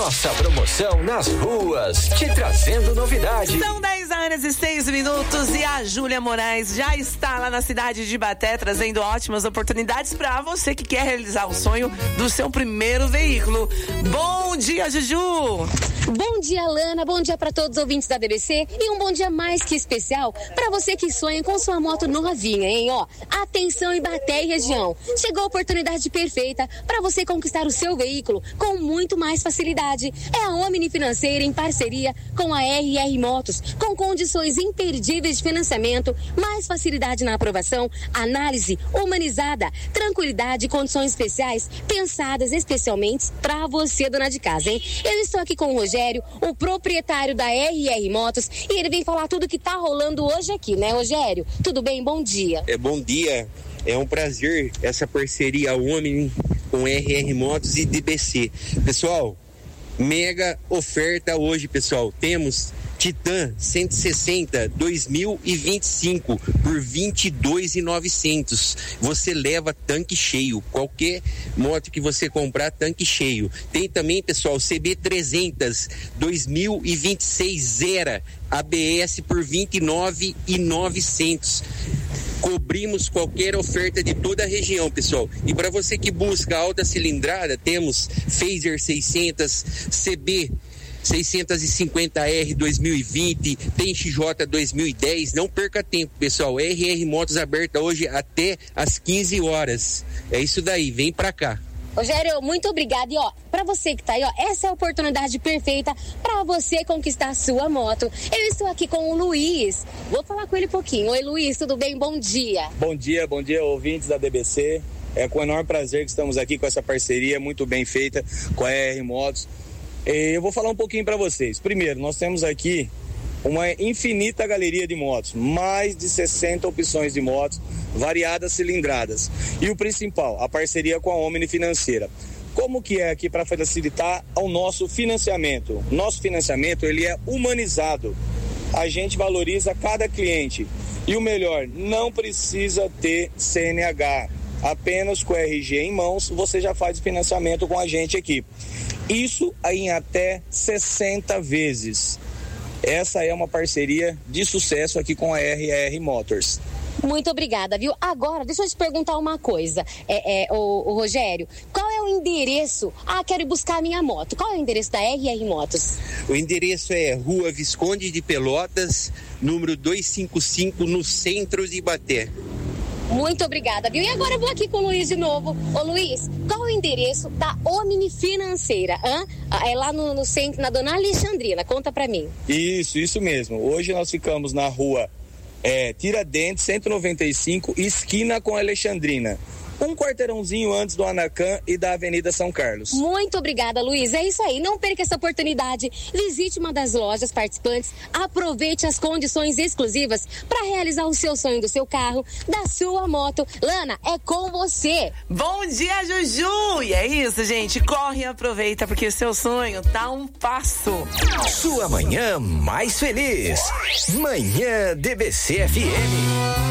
Nossa promoção nas ruas, te trazendo novidade. São 10h06 e a Júlia Moraes já está lá na cidade de Ibaté, trazendo ótimas oportunidades para você que quer realizar o sonho do seu primeiro veículo. Bom dia, Juju! Bom dia, Lana. Bom dia para todos os ouvintes da DBC e um bom dia mais que especial para você que sonha com sua moto novinha, hein? Ó, atenção Ibaté e região. Chegou a oportunidade perfeita para você conquistar o seu veículo com muito mais facilidade. É a Omni Financeira em parceria com a RR Motos, com condições imperdíveis de financiamento, mais facilidade na aprovação, análise humanizada, tranquilidade e condições especiais pensadas especialmente para você, dona de casa, hein? Eu estou aqui com o Rogério, o proprietário da RR Motos, e ele vem falar tudo que tá rolando hoje aqui, né, Rogério? Tudo bem? Bom dia. Bom dia. É um prazer essa parceria Omni com RR Motos e DBC. Pessoal, mega oferta hoje, pessoal. Temos Titan 160 2025 por 22.900. Você leva tanque cheio. Qualquer moto que você comprar, tanque cheio. Tem também, pessoal, CB 300 2026 zero ABS por 29.900. Cobrimos qualquer oferta de toda a região, pessoal. E para você que busca alta cilindrada, temos Phaser 600, CB 650R 2020, tem XJ 2010. Não perca tempo, pessoal. RR Motos aberta hoje até às 15 horas. É isso daí, vem pra cá. Rogério, muito obrigada. E ó, pra você que tá aí, ó, essa é a oportunidade perfeita pra você conquistar a sua moto. Eu estou aqui com o Luiz. Vou falar com ele um pouquinho. Oi, Luiz, tudo bem? Bom dia. Bom dia, ouvintes da DBC. É com enorme prazer que estamos aqui com essa parceria muito bem feita com a RR Motos. Eu vou falar um pouquinho para vocês. Primeiro, nós temos aqui uma infinita galeria de motos, mais de 60 opções de motos, variadas cilindradas. E o principal, a parceria com a Omni Financeira. Como que é aqui para facilitar o nosso financiamento? Nosso financiamento, ele é humanizado. A gente valoriza cada cliente. E o melhor, não precisa ter CNH. Apenas com o RG em mãos, você já faz o financiamento com a gente aqui. Isso em até 60 vezes. Essa é uma parceria de sucesso aqui com a RR Motors. Muito obrigada, viu? Agora, deixa eu te perguntar uma coisa, o Rogério, qual é o endereço? Quero ir buscar a minha moto. Qual é o endereço da RR Motos? O endereço é Rua Visconde de Pelotas, número 255, no centro de Ibaté. Muito obrigada, viu? E agora eu vou aqui com o Luiz de novo. Ô Luiz, qual é o endereço da Omni Financeira? É lá no centro, na Dona Alexandrina, conta pra mim. Isso mesmo. Hoje nós ficamos na rua Tiradentes, 195, esquina com Alexandrina. Um quarteirãozinho antes do Anacan e da Avenida São Carlos. Muito obrigada, Luiz. É isso aí. Não perca essa oportunidade. Visite uma das lojas participantes. Aproveite as condições exclusivas para realizar o seu sonho do seu carro, da sua moto. Lana, é com você. Bom dia, Juju! E é isso, gente. Corre e aproveita, porque o seu sonho tá um passo. Sua manhã mais feliz. Manhã DBC FM.